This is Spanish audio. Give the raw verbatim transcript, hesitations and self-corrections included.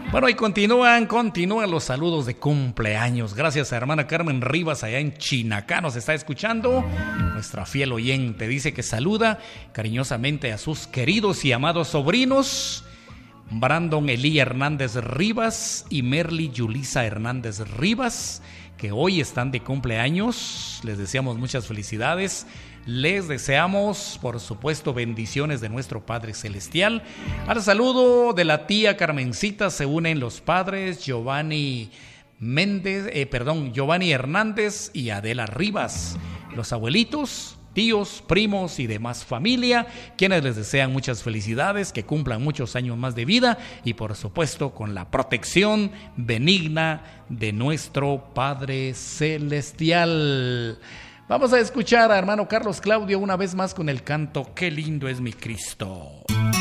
Bueno, y continúan, continúan los saludos de cumpleaños. Gracias a hermana Carmen Rivas allá en Chinacá, nos está escuchando. Nuestra fiel oyente dice que saluda cariñosamente a sus queridos y amados sobrinos Brandon Elí Hernández Rivas y Merly Yulisa Hernández Rivas, que hoy están de cumpleaños. Les deseamos muchas felicidades. Les deseamos, por supuesto, bendiciones de nuestro Padre Celestial. Al saludo de la tía Carmencita se unen los padres Giovanni Méndez, eh, perdón, Giovanni Hernández y Adela Rivas, los abuelitos, tíos, primos y demás familia, quienes les desean muchas felicidades, que cumplan muchos años más de vida y, por supuesto, con la protección benigna de nuestro Padre Celestial. Vamos a escuchar a hermano Carlos Claudio una vez más con el canto Qué lindo es mi Cristo.